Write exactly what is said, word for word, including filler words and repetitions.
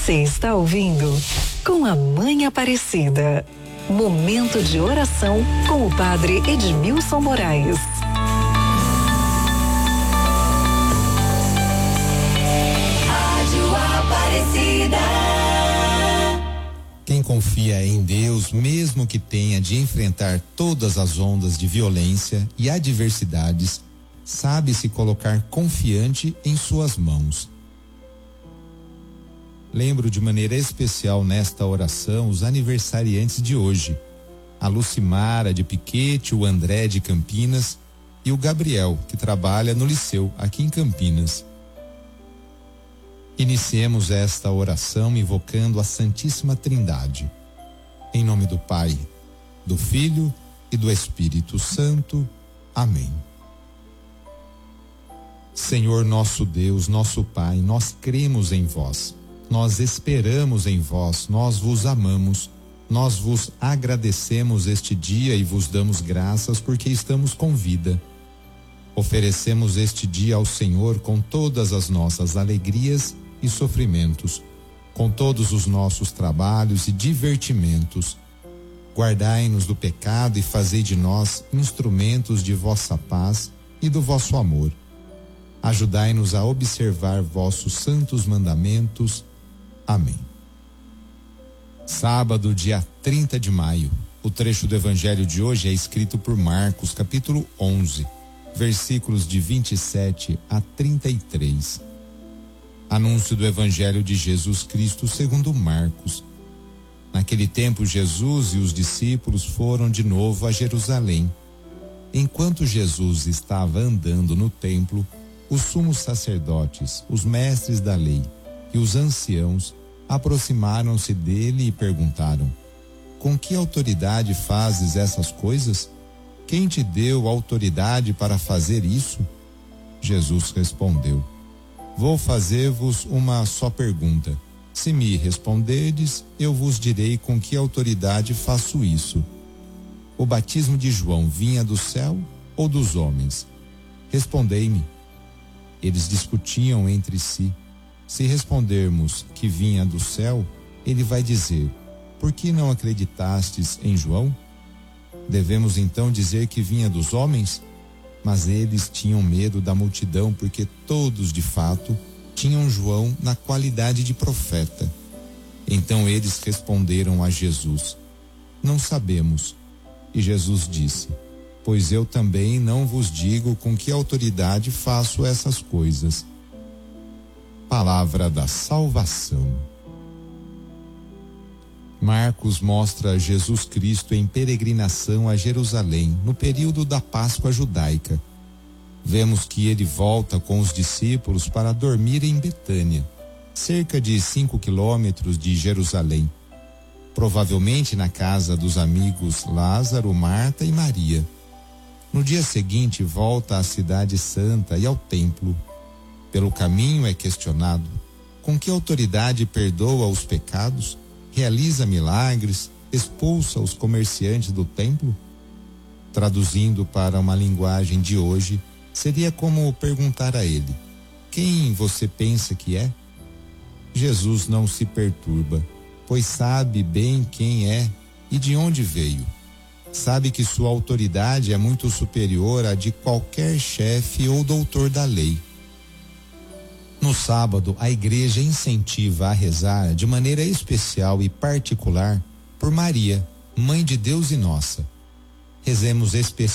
Você está ouvindo Com a Mãe Aparecida. Momento de oração com o Padre Edmilson Moraes. Rádio Aparecida. Quem confia em Deus, mesmo que tenha de enfrentar todas as ondas de violência e adversidades, sabe se colocar confiante em suas mãos. Lembro de maneira especial nesta oração os aniversariantes de hoje: a Lucimara de Piquete, o André de Campinas e o Gabriel, que trabalha no Liceu aqui em Campinas. Iniciemos esta oração invocando a Santíssima Trindade. Em nome do Pai, do Filho e do Espírito Santo. Amém. Senhor nosso Deus, nosso Pai, nós cremos em vós, nós esperamos em vós, nós vos amamos, nós vos agradecemos este dia e vos damos graças porque estamos com vida. Oferecemos este dia ao Senhor com todas as nossas alegrias e sofrimentos, com todos os nossos trabalhos e divertimentos. Guardai-nos do pecado e fazei de nós instrumentos de vossa paz e do vosso amor. Ajudai-nos a observar vossos santos mandamentos. Amém. Sábado, dia trinta de maio. O trecho do evangelho de hoje é escrito por Marcos, capítulo onze, versículos de vinte e sete a trinta e três. Anúncio do evangelho de Jesus Cristo segundo Marcos. Naquele tempo, Jesus e os discípulos foram de novo a Jerusalém. Enquanto Jesus estava andando no templo, os sumos sacerdotes, os mestres da lei e os anciãos aproximaram-se dele e perguntaram: com que autoridade fazes essas coisas? Quem te deu autoridade para fazer isso? Jesus respondeu: vou fazer-vos uma só pergunta. Se me responderdes, eu vos direi com que autoridade faço isso. O batismo de João vinha do céu ou dos homens? Respondei-me. Eles discutiam entre si. Se respondermos que vinha do céu, ele vai dizer: por que não acreditastes em João? Devemos então dizer que vinha dos homens? Mas eles tinham medo da multidão, porque todos, de fato, tinham João na qualidade de profeta. Então eles responderam a Jesus: não sabemos. E Jesus disse: pois eu também não vos digo com que autoridade faço essas coisas. Palavra da salvação. Marcos mostra Jesus Cristo em peregrinação a Jerusalém, no período da Páscoa judaica. Vemos que ele volta com os discípulos para dormir em Betânia, cerca de cinco quilômetros de Jerusalém, provavelmente na casa dos amigos Lázaro, Marta e Maria. No dia seguinte, volta à cidade santa e ao templo. Pelo caminho é questionado: com que autoridade perdoa os pecados? Realiza milagres, expulsa os comerciantes do templo? Traduzindo para uma linguagem de hoje, seria como perguntar a ele: quem você pensa que é? Jesus não se perturba, pois sabe bem quem é e de onde veio. Sabe que sua autoridade é muito superior à de qualquer chefe ou doutor da lei. No sábado, a igreja incentiva a rezar de maneira especial e particular por Maria, Mãe de Deus e nossa. Rezemos especialmente